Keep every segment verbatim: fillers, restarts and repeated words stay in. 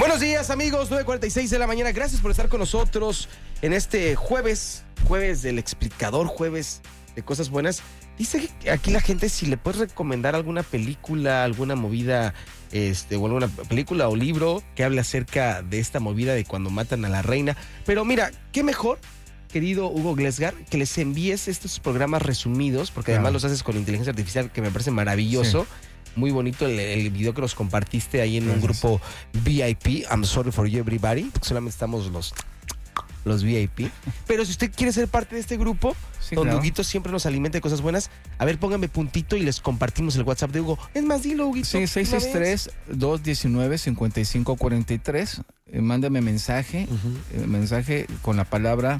Buenos días, amigos, nueve cuarenta y seis de la mañana. Gracias por estar con nosotros en este jueves, jueves del explicador, jueves de cosas buenas. Dice que aquí la gente si le puedes recomendar alguna película, alguna movida, este, o alguna película o libro que hable acerca de esta movida de cuando matan a la reina. Pero mira, qué mejor, querido Hugo Glesgar, que les envíes estos programas resumidos, porque además Claro. los haces con inteligencia artificial, que me parece maravilloso. Sí. Muy bonito el, el video que nos compartiste ahí en Gracias. Un grupo V I P. I'm sorry for you everybody, porque solamente estamos los, los V I P. Pero si usted quiere ser parte de este grupo, sí, donde claro. Huguito siempre nos alimenta de cosas buenas, a ver, póngame puntito y les compartimos el WhatsApp de Hugo. Es más, dilo, Huguito. Sí, seis seis tres, dos uno nueve, cinco cinco cuatro tres. Eh, mándame mensaje, uh-huh. eh, mensaje con la palabra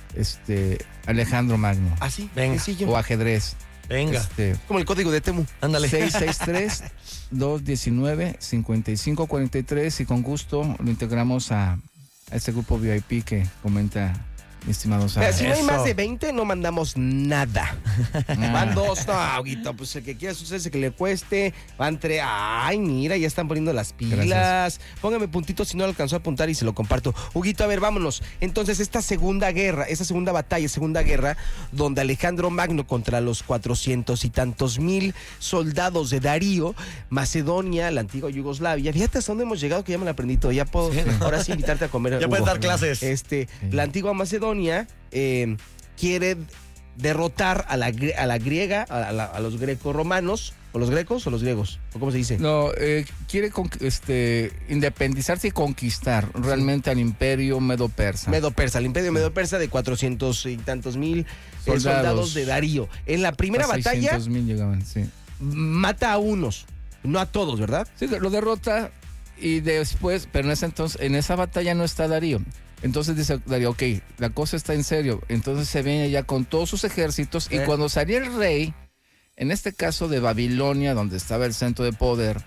este Alejandro Magno. Ah, sí, venga. Sencillo. O ajedrez. Venga. Este, como el código de Temu. Ándale. seis seis tres, dos uno nueve, cinco cinco cuatro tres y con gusto lo integramos a, a este grupo V I P que comenta mi estimado Sara. Si no hay más de veinte, no mandamos nada. Ah. Van dos, no, Huguito, pues el que quiera sucederse que le cueste. Van tres, ay, mira, ya están poniendo las pilas. Gracias. Póngame puntito si no lo alcanzó a apuntar y se lo comparto. Huguito, a ver, vámonos. Entonces, esta segunda guerra, esta segunda batalla, segunda guerra, donde Alejandro Magno contra los cuatrocientos y tantos mil soldados de Darío, Macedonia, la antigua Yugoslavia. Fíjate hasta dónde hemos llegado, que ya me lo aprendí todo. Ya puedo, sí. ahora sí, invitarte a comer. Ya puedes dar clases. Este, sí. La antigua Macedonia Eh, quiere derrotar a la, a la griega, a, la, a los greco-romanos, o los grecos o los griegos, o cómo se dice. No, eh, quiere este, independizarse y conquistar realmente sí. al imperio medo-persa. Medo-persa, el imperio sí. medo-persa de cuatrocientos y tantos mil soldados, eh, soldados de Darío. En la primera batalla, seiscientos mil llegaban, sí. mata a unos, no a todos, ¿verdad? Sí, lo derrota y después, pero en ese entonces, en esa batalla no está Darío. Entonces dice Darío, ok, la cosa está en serio. Entonces se viene ya con todos sus ejércitos eh. y cuando salía el rey, en este caso de Babilonia, donde estaba el centro de poder,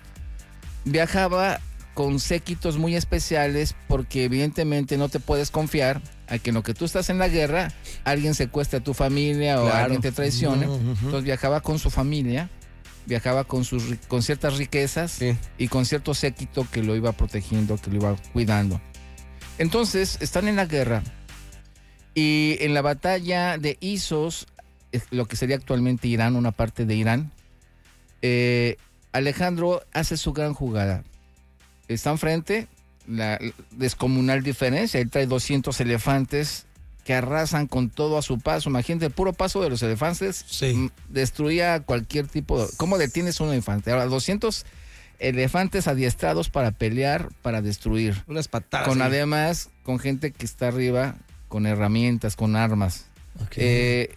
viajaba con séquitos muy especiales porque evidentemente no te puedes confiar a que en lo que tú estás en la guerra, alguien secuestre a tu familia o claro. alguien te traicione. Uh-huh. Entonces viajaba con su familia, viajaba con, sus, con ciertas riquezas sí. y con cierto séquito que lo iba protegiendo, que lo iba cuidando. Entonces, están en la guerra y en la batalla de Isos, lo que sería actualmente Irán, una parte de Irán, eh, Alejandro hace su gran jugada. Está enfrente, la descomunal diferencia, él trae doscientos elefantes que arrasan con todo a su paso. Imagínate, el puro paso de los elefantes sí. destruía cualquier tipo de... ¿Cómo detienes a un elefante? Ahora, doscientos... elefantes adiestrados para pelear, para destruir. Unas patadas. Con sí. además, con gente que está arriba, con herramientas, con armas. Okay. Eh,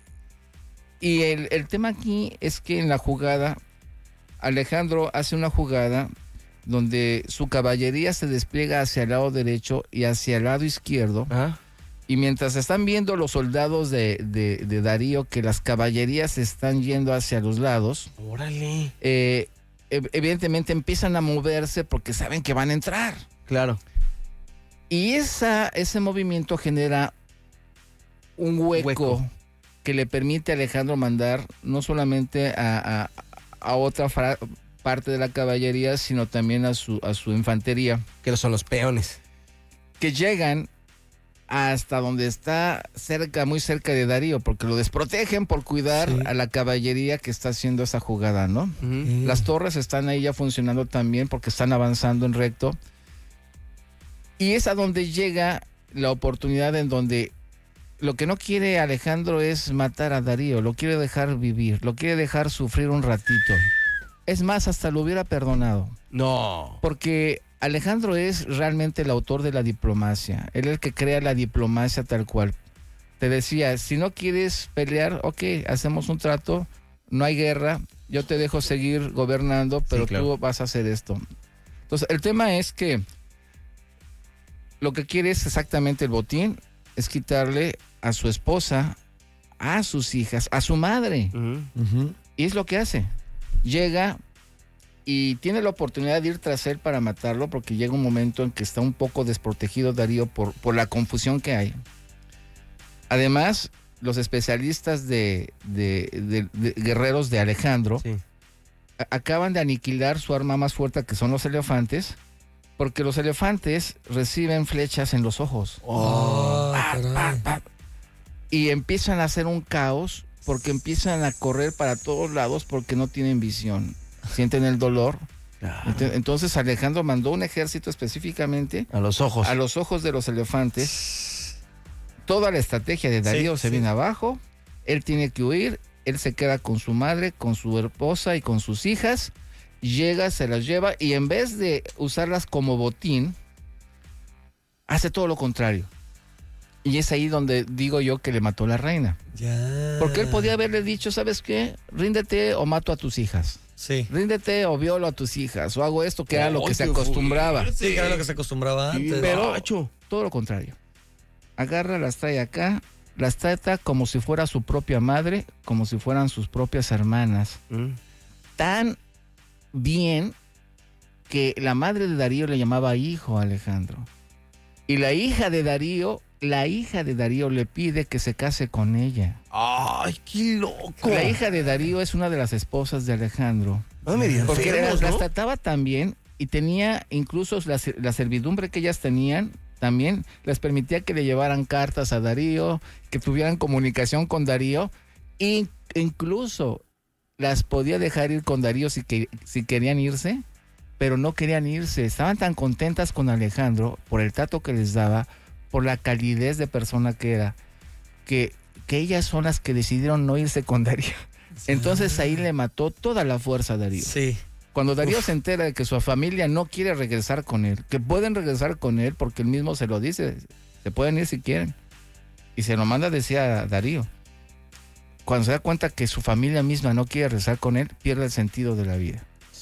y el, el tema aquí es que en la jugada, Alejandro hace una jugada donde su caballería se despliega hacia el lado derecho y hacia el lado izquierdo. ¿Ah? Y mientras están viendo los soldados de, de, de Darío que las caballerías están yendo hacia los lados. ¡Órale! Eh, evidentemente empiezan a moverse porque saben que van a entrar. Claro. Y esa, ese movimiento genera un hueco, hueco. que le permite a Alejandro mandar no solamente a, a, a otra fra- parte de la caballería, sino también a su, a su infantería. Que son los peones. Que llegan hasta donde está cerca, muy cerca de Darío, porque lo desprotegen por cuidar sí. a la caballería que está haciendo esa jugada, ¿no? Uh-huh. Las torres están ahí ya funcionando también porque están avanzando en recto. Y es a donde llega la oportunidad en donde lo que no quiere Alejandro es matar a Darío, lo quiere dejar vivir, lo quiere dejar sufrir un ratito. Es más, hasta lo hubiera perdonado. No. Porque Alejandro es realmente el autor de la diplomacia. Él es el que crea la diplomacia tal cual. Te decía, si no quieres pelear, ok, hacemos un trato, no hay guerra, yo te dejo seguir gobernando, pero sí, claro. tú vas a hacer esto. Entonces, el tema es que lo que quiere es exactamente el botín, es quitarle a su esposa, a sus hijas, a su madre. Uh-huh. Uh-huh. Y es lo que hace. Llega y tiene la oportunidad de ir tras él para matarlo, porque llega un momento en que está un poco desprotegido Darío por, por la confusión que hay. Además, los especialistas de, de, de, de guerreros de Alejandro sí. a, acaban de aniquilar su arma más fuerte, que son los elefantes, Porque los elefantes reciben flechas en los ojos. Oh, Pa, pa, pa. Y empiezan a hacer un caos porque empiezan a correr para todos lados porque no tienen visión. Sienten el dolor. Entonces Alejandro mandó un ejército específicamente a los ojos. A los ojos de los elefantes. Toda la estrategia de Darío sí, se sí. viene abajo. Él tiene que huir. Él se queda con su madre, con su esposa y con sus hijas. Llega, se las lleva y en vez de usarlas como botín, hace todo lo contrario. Y es ahí donde digo yo que le mató a la reina. Ya. Porque él podía haberle dicho, ¿sabes qué? Ríndete o mato a tus hijas. Sí. Ríndete o violo a tus hijas. O hago esto, que era lo que Ay, se qué acostumbraba. fuerte. Sí, que era lo que se acostumbraba Sí, antes. Pero Gacho. todo lo contrario. Agarra, las trae acá, las trata como si fuera su propia madre, como si fueran sus propias hermanas. Mm. Tan bien que la madre de Darío le llamaba hijo a Alejandro. Y la hija de Darío, la hija de Darío le pide que se case con ella. Ay, qué loco. La hija de Darío es una de las esposas de Alejandro. No me digas, Porque enfermos, las ¿no? trataba tan bien y tenía incluso la, la servidumbre que ellas tenían, también les permitía que le llevaran cartas a Darío, que tuvieran comunicación con Darío, e incluso las podía dejar ir con Darío si, que, si querían irse, pero no querían irse. Estaban tan contentas con Alejandro por el trato que les daba, por la calidez de persona que era, que, que ellas son las que decidieron no irse con Darío. Entonces ahí le mató toda la fuerza a Darío. Sí. Cuando Darío Uf. se entera de que su familia no quiere regresar con él, que pueden regresar con él porque él mismo se lo dice, se pueden ir si quieren. Y se lo manda a decir a Darío. Cuando se da cuenta que su familia misma no quiere regresar con él, pierde el sentido de la vida.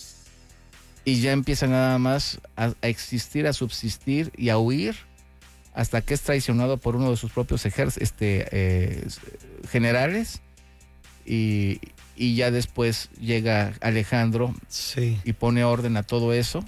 Y ya empieza nada más a, a existir, a subsistir y a huir hasta que es traicionado por uno de sus propios ejércitos, este, eh, generales. Y, y ya después llega Alejandro Sí. y pone orden a todo eso.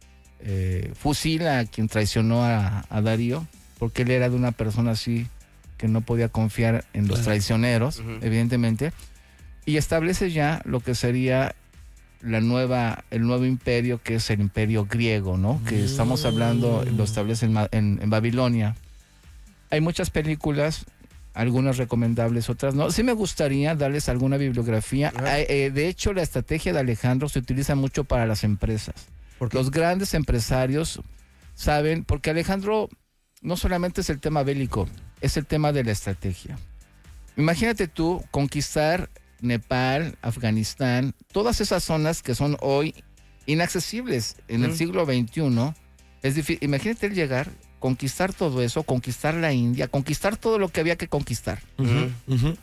Eh, fusila a quien traicionó a, a Darío, porque él era de una persona así que no podía confiar en los Claro. traicioneros, Ujú. evidentemente. Y establece ya lo que sería la nueva, el nuevo imperio, que es el imperio griego, ¿no? Que Mm. estamos hablando, lo establece en, Ma- en, en Babilonia. Hay muchas películas, algunas recomendables, otras no. Sí me gustaría darles alguna bibliografía. Ajá. Eh, eh, de hecho, la estrategia de Alejandro se utiliza mucho para las empresas. Porque Los grandes empresarios saben, porque Alejandro no solamente es el tema bélico, es el tema de la estrategia. Imagínate tú conquistar Nepal, Afganistán, todas esas zonas que son hoy inaccesibles en el Ujú. siglo veintiuno. Es difícil. Imagínate el llegar, conquistar todo eso, conquistar la India, conquistar todo lo que había que conquistar. Ujú, ujú.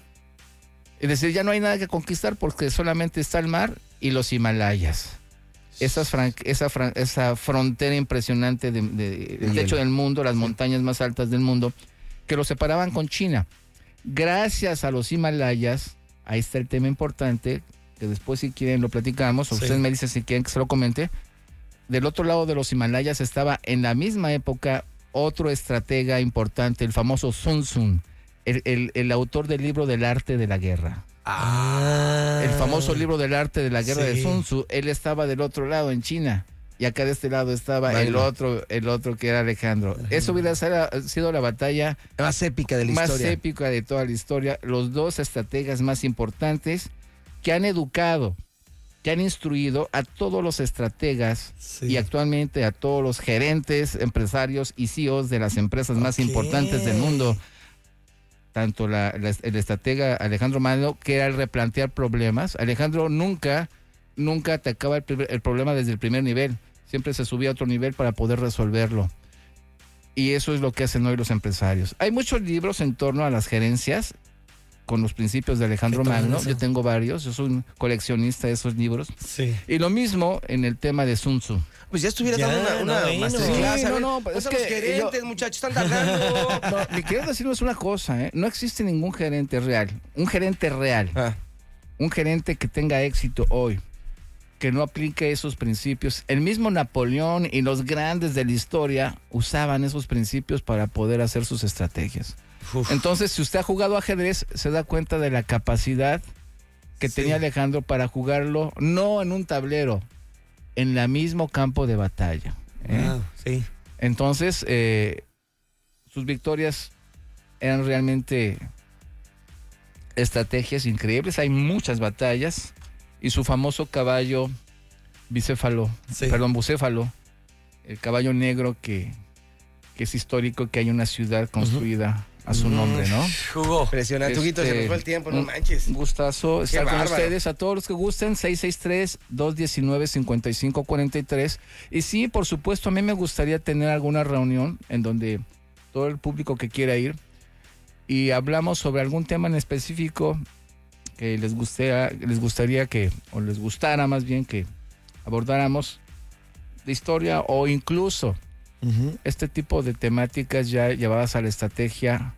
Es decir, ya no hay nada que conquistar porque solamente está el mar y los Himalayas. Esas fran- esa, fran- esa frontera impresionante de, de- del techo del mundo, las montañas más altas del mundo, que lo separaban con China. Gracias a los Himalayas, ahí está el tema importante, que después si quieren lo platicamos, o Sí. usted me dice si quieren que se lo comente. Del otro lado de los Himalayas estaba en la misma época otro estratega importante, el famoso Sun Tzu, el, el- el autor del libro del arte de la guerra. Ah. El famoso libro del arte de la guerra Sí. de Sun Tzu, él estaba del otro lado en China y acá de este lado estaba Vale. el otro, el otro que era Alejandro. Eso hubiera ser- sido la batalla Más épica de la más historia. épica de toda la historia. Los dos estrategas más importantes que han educado, que han instruido a todos los estrategas Sí. y actualmente a todos los gerentes, empresarios y C E Os de las empresas más Ok. importantes del mundo. Tanto la, la- el estratega Alejandro Magno, que era el replantear problemas. Alejandro nunca, nunca atacaba el, primer- el problema desde el primer nivel. Siempre se subía a otro nivel para poder resolverlo. Y eso es lo que hacen hoy los empresarios. Hay muchos libros en torno a las gerencias con los principios de Alejandro ¿Qué tal Magno. eso? Yo tengo varios, yo soy un coleccionista de esos libros. Sí. Y lo mismo en el tema de Sun Tzu. Pues ya estuvieras Ya, dando una, una no, bueno. masterclass. Sí, a no, ver, no, pues no es son los que gerentes, yo- muchachos, están tardando. No, ni quiero decirles una cosa, ¿eh? No existe ningún gerente real. Un gerente real. Ah, Un gerente que tenga éxito hoy, que no aplique esos principios. El mismo Napoleón y los grandes de la historia usaban esos principios para poder hacer sus estrategias. Uf. Entonces, si usted ha jugado ajedrez, se da cuenta de la capacidad que Sí. tenía Alejandro para jugarlo, no en un tablero, en el mismo campo de batalla. ¿eh? Wow, sí. Entonces, eh, sus victorias eran realmente estrategias increíbles. Hay muchas batallas y su famoso caballo bicéfalo, Sí. perdón, bucéfalo, el caballo negro que, que es histórico, que hay una ciudad construida uh-huh. a su nombre, ¿no? Hugo. Impresionante, Huguito, se nos fue el tiempo, no un, manches. Un gustazo estar con bárbaro. ustedes. A todos los que gusten, seis seis tres, dos uno nueve, cinco cinco cuatro tres. Y sí, por supuesto, a mí me gustaría tener alguna reunión en donde todo el público que quiera ir y hablamos sobre algún tema en específico que les guste, les gustaría que, o les gustara más bien que abordáramos de historia o incluso uh-huh. este tipo de temáticas ya llevadas a la estrategia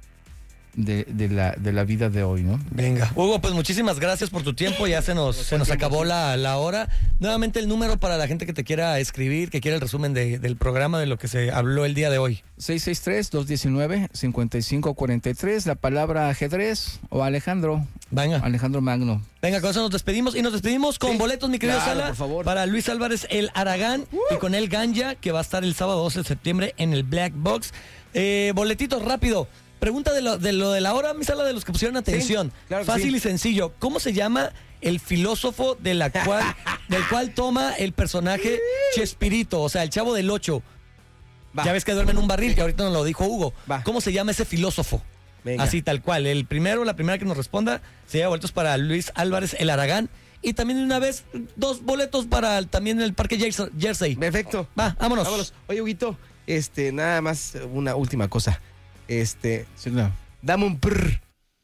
de, de, la, de la vida de hoy, ¿no? Venga. Hugo, pues muchísimas gracias por tu tiempo. Ya se nos, se nos acabó la, la hora. Nuevamente el número para la gente que te quiera escribir, que quiera el resumen de, del programa, de lo que se habló el día de hoy. seis seis tres, dos uno nueve, cinco cinco cuatro tres. La palabra ajedrez o Alejandro. Venga. Alejandro Magno. Venga, con eso nos despedimos y nos despedimos con sí, boletos, mi querido claro, Sala, por favor. para Luis Álvarez el Aragán uh. y con él Ganja, que va a estar el sábado doce de septiembre en el Black Box. Eh, boletitos, rápido. Pregunta de lo, de lo de la hora, mi Sala, de los que pusieron atención. Sí, claro Fácil sí. y sencillo. ¿Cómo se llama el filósofo de la cual, del cual toma el personaje Chespirito? O sea, el Chavo del Ocho. Va. Ya ves que duerme en un barril, que ahorita nos lo dijo Hugo. Va. ¿Cómo se llama ese filósofo? Venga. Así, tal cual. El primero, la primera que nos responda, se lleva boletos para Luis Álvarez el Aragán. Y también de una vez, dos boletos para el, también el Parque Jersey. Perfecto. Va, vámonos. Vámonos. Oye, Huguito, este, nada más una última cosa. Este, sí, no. dame un prr.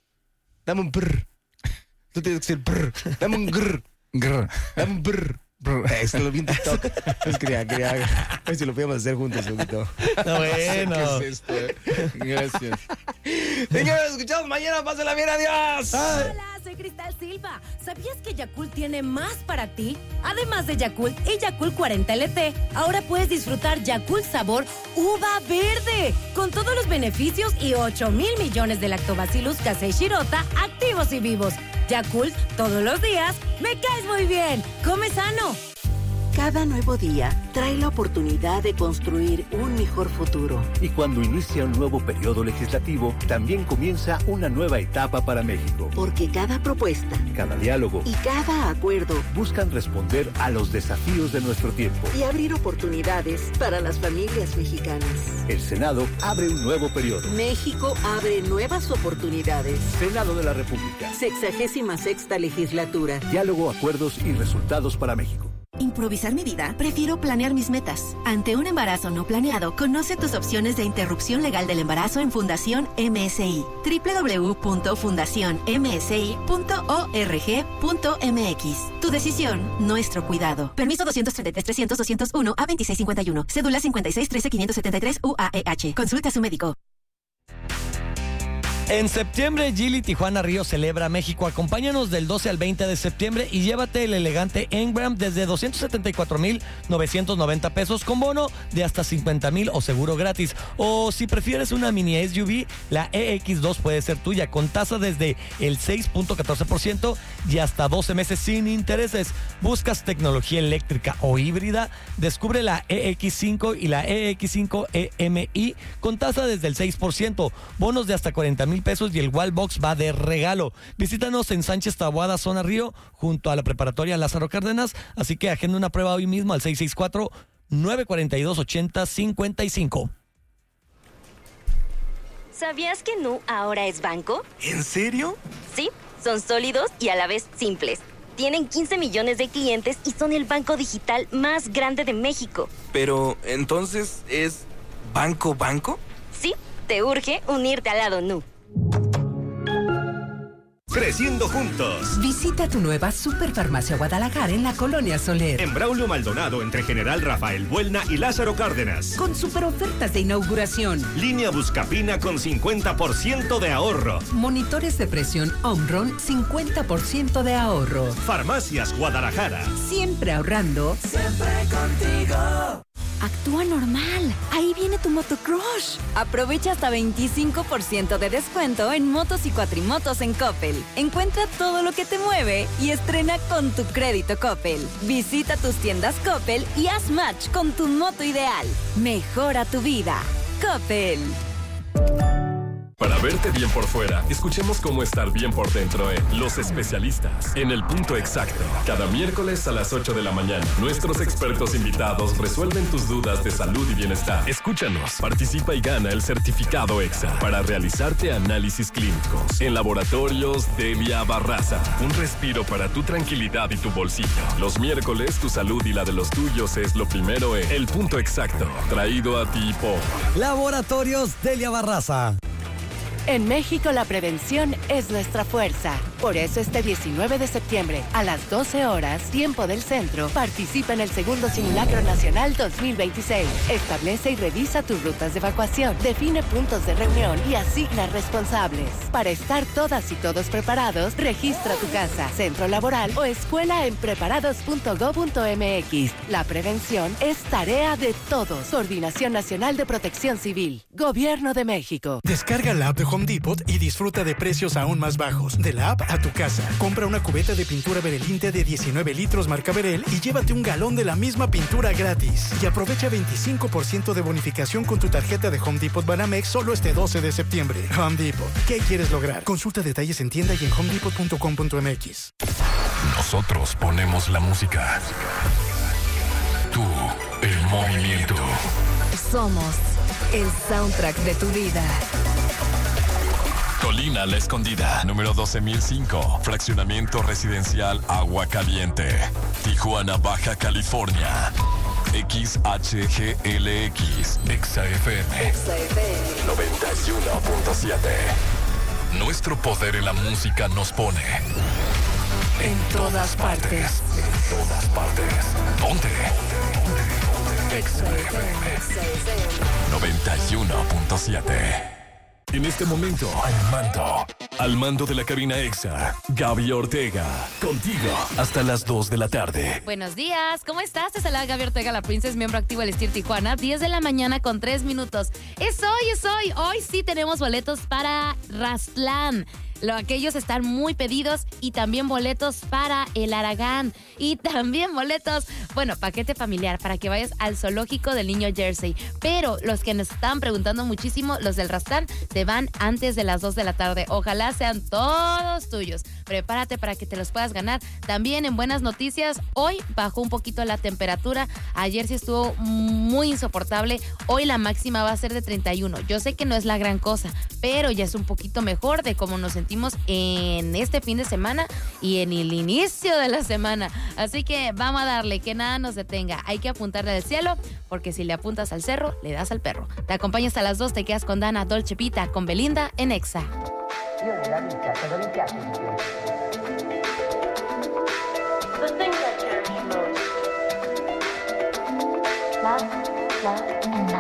Dame un prr. Tú tienes que decir prr. Dame un grr. Grr. Dame un prr. Esto lo vi en TikTok. Entonces quería, quería, a ver si lo podíamos hacer juntos, Huguito. No, bueno. ¿Qué es esto, eh? Gracias. Señores, nos escuchamos mañana. Pásenla bien, adiós. Hola, soy Cristal Silva. ¿Sabías que Yakult tiene más para ti? Además de Yakult y Yakult cuarenta L T, ahora puedes disfrutar Yakult sabor uva verde, con todos los beneficios y ocho mil millones de lactobacillus casei shirota activos y vivos. Yakult, todos los días, me caes muy bien. Come sano. Cada nuevo día trae la oportunidad de construir un mejor futuro. Y cuando inicia un nuevo periodo legislativo, también comienza una nueva etapa para México. Porque cada propuesta, cada diálogo y cada acuerdo buscan responder a los desafíos de nuestro tiempo y abrir oportunidades para las familias mexicanas. El Senado abre un nuevo periodo. México abre nuevas oportunidades. Senado de la República. Sexagésima sexta legislatura. Diálogo, acuerdos y resultados para México. ¿Improvisar mi vida? Prefiero planear mis metas. Ante un embarazo no planeado, conoce tus opciones de interrupción legal del embarazo en Fundación M S I. doble u doble u doble u punto fundación m s i punto org punto m x. Tu decisión, nuestro cuidado. Permiso doscientos treinta y tres trescientos doscientos uno a veintiséis cincuenta y uno. Cédula cincuenta y seis trece quinientos setenta y tres U A E H. Consulta a su médico. En septiembre, Geely Tijuana Río celebra México. Acompáñanos del doce al veinte de septiembre y llévate el elegante Engram desde doscientos setenta y cuatro mil novecientos noventa pesos con bono de hasta cincuenta mil o seguro gratis. O si prefieres una mini S U V, la E X dos puede ser tuya con tasa desde el seis punto catorce por ciento y hasta doce meses sin intereses. ¿Buscas tecnología eléctrica o híbrida? Descubre la E X cinco y la E X cinco E M I con tasa desde el seis por ciento. Bonos de hasta cuarenta mil pesos y el Wallbox va de regalo. Visítanos en Sánchez Taboada, Zona Río, junto a la preparatoria Lázaro Cárdenas. Así que agenda una prueba hoy mismo al seis seis cuatro, nueve cuatro dos, ocho cero cinco cinco. ¿Sabías que Nu ahora es banco? ¿En serio? Sí, son sólidos y a la vez simples. Tienen quince millones de clientes y son el banco digital más grande de México. Pero, ¿entonces es banco banco? Sí, te urge unirte al lado Nu. Creciendo juntos. Visita tu nueva Superfarmacia Guadalajara en la Colonia Soler. En Braulio Maldonado, entre General Rafael Buelna y Lázaro Cárdenas. Con super ofertas de inauguración. Línea Buscapina con cincuenta por ciento de ahorro. Monitores de presión Omron, cincuenta por ciento de ahorro. Farmacias Guadalajara. Siempre ahorrando. Siempre contigo. Actúa normal. Ahí viene tu como tu crush. Aprovecha hasta veinticinco por ciento de descuento en motos y cuatrimotos en Coppel. Encuentra todo lo que te mueve y estrena con tu crédito Coppel. Visita tus tiendas Coppel y haz match con tu moto ideal. Mejora tu vida. Coppel. Para verte bien por fuera, escuchemos cómo estar bien por dentro en Los Especialistas, en el punto exacto. Cada miércoles a las ocho de la mañana, nuestros expertos invitados resuelven tus dudas de salud y bienestar. Escúchanos, participa y gana el certificado EXA para realizarte análisis clínicos en Laboratorios Delia Barraza. Un respiro para tu tranquilidad y tu bolsillo. Los miércoles, tu salud y la de los tuyos es lo primero en El Punto Exacto, traído a ti por Laboratorios Delia Barraza. En México la prevención es nuestra fuerza. Por eso este diecinueve de septiembre a las doce horas, tiempo del centro, participa en el segundo Simulacro Nacional dos mil veintiséis. Establece y revisa tus rutas de evacuación, define puntos de reunión y asigna responsables. Para estar todas y todos preparados, registra tu casa, centro laboral o escuela en preparados punto gob punto mx. La prevención es tarea de todos. Coordinación Nacional de Protección Civil. Gobierno de México. Descarga la app de Home Depot y disfruta de precios aún más bajos. De la app a tu casa. Compra una cubeta de pintura Berelinte de diecinueve litros marca Berel y llévate un galón de la misma pintura gratis. Y aprovecha veinticinco por ciento de bonificación con tu tarjeta de Home Depot Banamex solo este doce de septiembre. Home Depot. ¿Qué quieres lograr? Consulta detalles en tienda y en home depot punto com punto mx. Nosotros ponemos la música. Tú, el movimiento. Somos el soundtrack de tu vida. Colina La Escondida, número doce mil cinco, fraccionamiento residencial Agua Caliente, Tijuana, Baja California. X H G L X, Exa F M, noventa y uno punto siete. Nuestro poder en la música nos pone en todas partes. En todas partes. Ponte. Exa F M, noventa y uno punto siete. En este momento, al mando, al mando de la cabina EXA, Gaby Ortega, contigo hasta las dos de la tarde. Buenos días, ¿cómo estás? Te saluda Gaby Ortega, la princesa, miembro activo del Estir Tijuana, diez de la mañana con tres minutos. Es hoy, es hoy, hoy sí tenemos boletos para Rastlán. Lo, aquellos están muy pedidos y también boletos para el Aragán y también boletos, bueno, paquete familiar para que vayas al zoológico del Niño Jersey. Pero los que nos están preguntando muchísimo, los del Rastlán, se van antes de las dos de la tarde. Ojalá sean todos tuyos. Prepárate para que te los puedas ganar. También en buenas noticias, hoy bajó un poquito la temperatura. Ayer sí estuvo muy insoportable. Hoy la máxima va a ser de treinta y uno. Yo sé que no es la gran cosa, pero ya es un poquito mejor de cómo nos sentimos en este fin de semana y en el inicio de la semana. Así que vamos a darle, que nada nos detenga. Hay que apuntarle al cielo, porque si le apuntas al cerro, le das al perro. Te acompaño hasta las dos, te quedas con Dana Dolce Vita, con Belinda en Exa. The thing that cherish most. Love, love, and love.